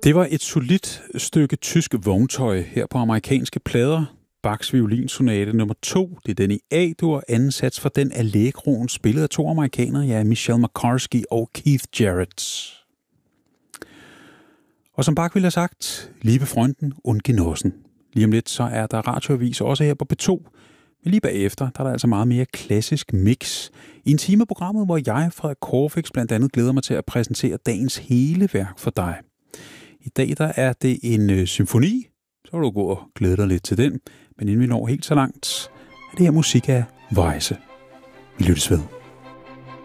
Det var et solidt stykke tysk vogntøj her på amerikanske plader. Bachs violinsonate nummer 2, det er den i A-dur, anden sats for den Allegroen, spillet af 2 amerikanere, ja, Michelle McCarsky og Keith Jarrett. Og som Bach ville have sagt, liebe Freunden und Genossen. Lige om lidt, så er der radioavis også her på P2. Men lige bagefter, der er der altså meget mere klassisk mix. I en time af programmet, hvor jeg, Frederik Corfix, blandt andet glæder mig til at præsentere dagens hele værk for dig. I dag der er det en symfoni, så vil du gå og glæde dig lidt til den. Men inden vi når helt så langt, er det her musik af Weisse. Vi lyttes ved.